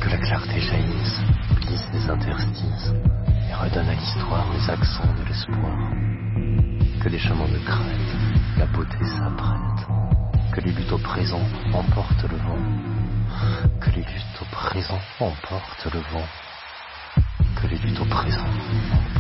Que la clarté jaillisse, glisse des interstices et redonne à l'histoire les accents de l'espoir. Que des chemins de crête, la beauté s'apprête. Que les luttes au présent emportent le vent. Que les luttes au présent emportent le vent. Que les luttes au présent